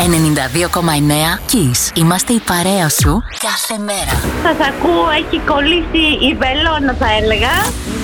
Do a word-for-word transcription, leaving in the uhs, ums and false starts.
ενενήντα δύο κόμμα εννέα Kiss. Είμαστε η παρέα σου κάθε μέρα. Σας ακούω, έχει κολλήσει η βελόνα θα έλεγα.